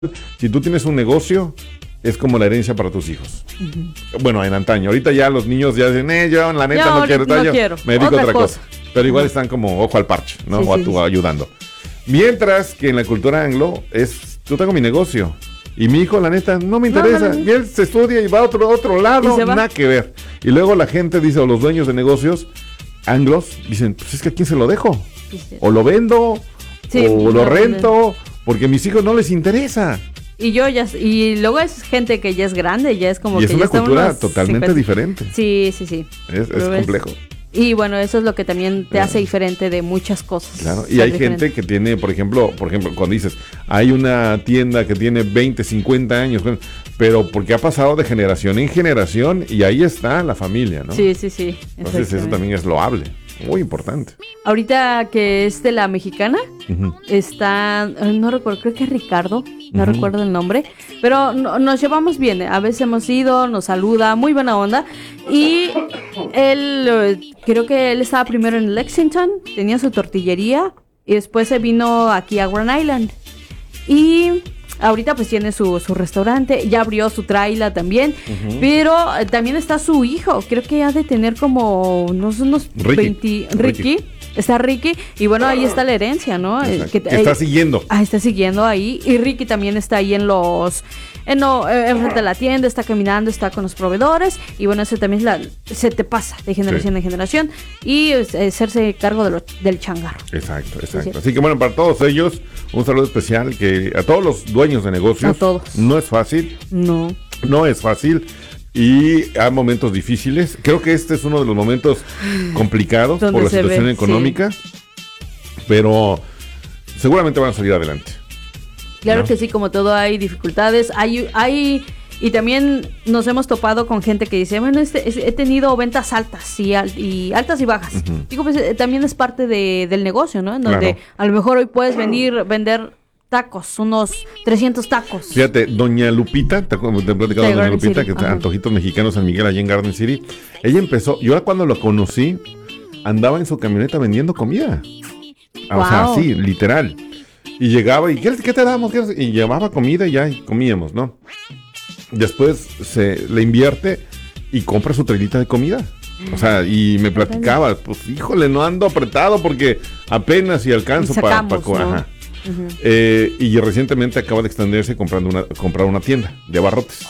Si tú tienes un negocio, es como la herencia para tus hijos. Bueno, en antaño. Ahorita ya los niños ya dicen, yo la neta no quiero. No quiero. Me dedico a otra cosa. Pero igual están como ojo al parche, ¿no? Sí, sí. Ayudando. Mientras que en la cultura anglo yo tengo mi negocio. Y mi hijo, la neta, no me interesa. No. Y él se estudia y va a otro lado, nada que ver. Y luego la gente dice, o los dueños de negocios anglos, dicen, pues es que ¿a quién se lo dejo? Sí. O lo vendo, o lo rento, porque a mis hijos no les interesa. Y luego es gente que ya es grande, ya es como y que es ya una cultura totalmente diferente. Sí. Es complejo. Y bueno, eso es lo que también te hace diferente de muchas cosas. Claro, y hay gente que tiene, por ejemplo, cuando dices, hay una tienda que tiene 20, 50 años, pero porque ha pasado de generación en generación y ahí está la familia, ¿no? Sí. Entonces eso también es loable, muy importante. Ahorita que es de la mexicana, está, no recuerdo, creo que es Ricardo, no recuerdo el nombre, pero nos llevamos bien, a veces hemos ido, nos saluda, muy buena onda, y él, creo que él estaba primero en Lexington, tenía su tortillería, y después se vino aquí a Grand Island, y ahorita pues tiene su restaurante, ya abrió su traila también, pero también está su hijo, creo que ha de tener como unos Ricky. Está Ricky, y bueno, ahí está la herencia, ¿no? Que está siguiendo. Está siguiendo ahí, y Ricky también está ahí enfrente de la tienda, está caminando, está con los proveedores, y bueno, ese también se te pasa de generación en generación, y hacerse cargo del changarro. Exacto. Sí. Así que bueno, para todos ellos, un saludo especial, que a todos los dueños de negocios, a todos. No es fácil. No es fácil. Y hay momentos difíciles. Creo que este es uno de los momentos complicados por la situación económica, pero seguramente van a salir adelante. Claro, ¿no? Que sí, como todo hay dificultades, y también nos hemos topado con gente que dice, bueno, he tenido ventas altas y altas y bajas. Digo, pues también es parte del negocio, ¿no? En donde a lo mejor hoy puedes vender tacos, unos 300 tacos. Fíjate, doña Lupita, te he platicado de doña Lupita, que está Antojitos Mexicanos San Miguel, allí en Garden City. Ella empezó, yo cuando lo conocí, andaba en su camioneta vendiendo comida. Wow. O sea, sí, literal. Y llegaba y, ¿qué te damos? Y llevaba comida y ya comíamos, ¿no? Después le invierte y compra su trailita de comida. O sea, y me platicaba, pues, híjole, no ando apretado porque apenas si alcanzo para... ¿no? Y recientemente acaba de extenderse comprar una tienda de abarrotes.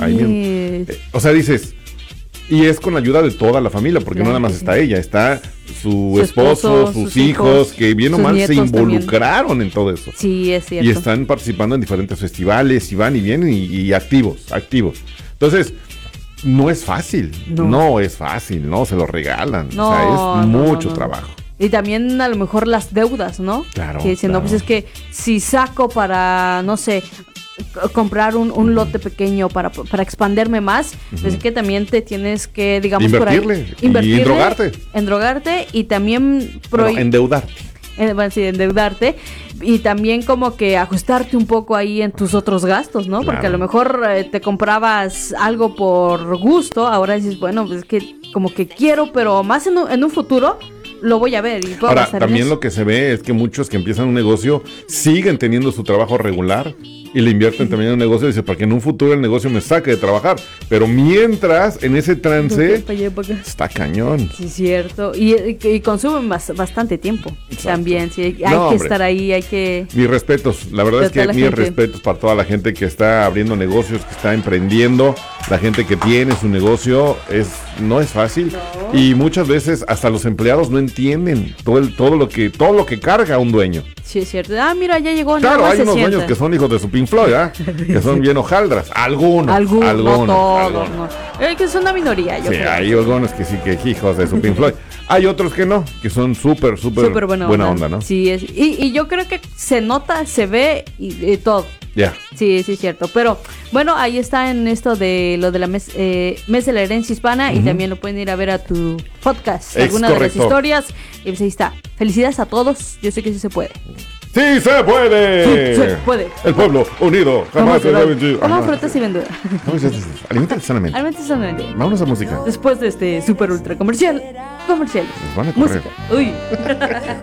O sea, dices, y es con la ayuda de toda la familia, porque no nada más está ella, está su esposo, sus hijos, que bien o mal se involucraron también en todo eso. Sí, es cierto. Y están participando en diferentes festivales, y van y vienen, y activos. Entonces, no es fácil, no es fácil, no, se lo regalan, o sea, es mucho trabajo. Y también a lo mejor las deudas, ¿no? Claro. Que dicen, no, pues es que si saco para, no sé, comprar un lote pequeño para expanderme más, pues es que también te tienes que, digamos, invertirle y endrogarte y también... endeudarte. Endeudarte y también como que ajustarte un poco ahí en tus otros gastos, ¿no? Claro. Porque a lo mejor te comprabas algo por gusto, ahora dices, bueno, pues es que como que quiero, pero más en un futuro lo voy a ver. Ahora, también lo que se ve es que muchos que empiezan un negocio siguen teniendo su trabajo regular y le invierten también en un negocio, dice, para que en un futuro el negocio me saque de trabajar. Pero mientras, en ese trance, está cañón. Sí, cierto. Y consumen bastante tiempo. Exacto. También, sí. Hay que estar ahí, hay que... Mis respetos. La verdad es que mis respetos para toda la gente que está abriendo negocios, que está emprendiendo, la gente que tiene su negocio, no es fácil. No. Y muchas veces hasta los empleados no entienden todo lo que carga un dueño. Sí, es cierto. Mira, ya llegó. Claro, hay unos dueños que son hijos de su Pink Floyd, que son bien hojaldras. Algunos. No. Que es una minoría, yo creo. Hay algunos que sí, que hijos de su Pink Floyd. Hay otros que no, que son súper buena onda, ¿no? Sí, y yo creo que se nota, se ve y todo. Ya. Sí, es cierto. Pero bueno, ahí está en esto de lo de la mes de la herencia hispana, y también lo pueden ir a ver a tu podcast, alguna de las historias. Y pues ahí está. Felicidades a todos. Yo sé que sí se puede. ¡Sí se puede! ¡Sí se puede! El pueblo unido jamás se debe vencer. Vamos a frutas y verduras. Aliméntate sanamente. Vámonos a música. Después de este super ultra comercial. Nos van a correr. Música. Uy.